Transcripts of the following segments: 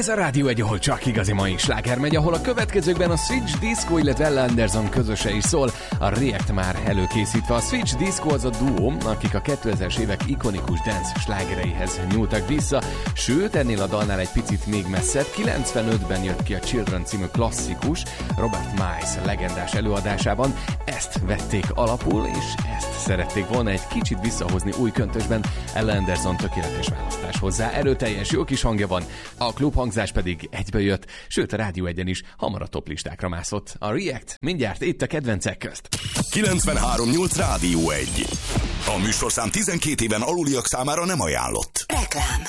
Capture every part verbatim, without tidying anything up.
Ez a Rádió egy, ahol csak igazi mai sláger megy, ahol a következőkben a Switch Disco, illetve Ella Anderson közöse is szól, a React már előkészítve. A Switch Disco az a duó, akik a kétezres évek ikonikus dance slágereihez nyúltak vissza, sőt ennél a dalnál egy picit még messzebb. kilencvenötben jött ki a Children című klasszikus, Robert Miles legendás előadásában. Ezt vették alapul, és ezt szerették volna egy kicsit visszahozni új köntösben. Ella Anderson tökéletes választás hozzá, erőteljes, jó kis hangja van, a klubhangzás pedig egybejött, sőt a Rádió egyen is hamar a toplistákra mászott. A React mindjárt itt a kedvencek közt. kilencvenhárom nyolc Rádió egy. A műsorszám tizenkét éven aluliak számára nem ajánlott. Reklám.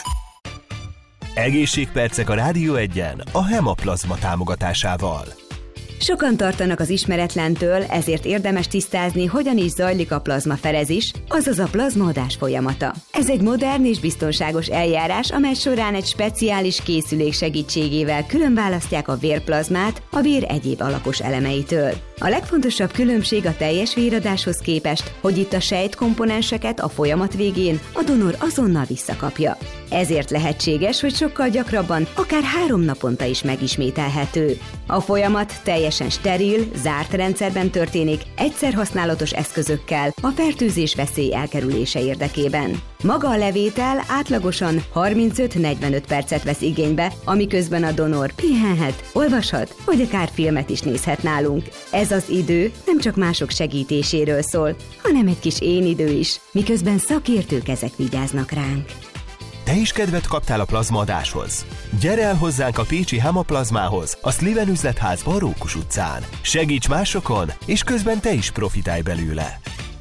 Egészségpercek a Rádió egyen a Hemaplazma támogatásával. Sokan tartanak az ismeretlentől, ezért érdemes tisztázni, hogyan is zajlik a plazmaferezés, azaz a plazmaadás folyamata. Ez egy modern és biztonságos eljárás, amely során egy speciális készülék segítségével különválasztják a vérplazmát a vér egyéb alapos elemeitől. A legfontosabb különbség a teljes véradáshoz képest, hogy itt a sejtkomponenseket a folyamat végén a donor azonnal visszakapja. Ezért lehetséges, hogy sokkal gyakrabban, akár három naponta is megismételhető. A folyamat teljesen steril, zárt rendszerben történik, egyszer használatos eszközökkel a fertőzés veszély elkerülése érdekében. Maga a levétel átlagosan harmincöt-negyvenöt percet vesz igénybe, amiközben a donor pihenhet, olvashat, vagy akár filmet is nézhet nálunk. Ez az idő nem csak mások segítéséről szól, hanem egy kis én idő is, miközben szakértők ezek vigyáznak ránk. Te is kedvet kaptál a plazmaadáshoz? Gyere el hozzánk a pécsi Hemaplazmához, a Sliven üzletházba a Rókus utcán. Segíts másokon, és közben te is profitálj belőle.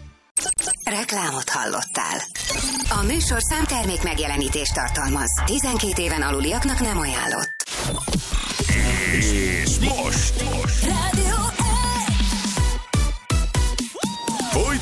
Reklámot hallottál. A műsorszám termék megjelenítést tartalmaz. tizenkét éven aluliaknak nem ajánlott. És most, most. Rádió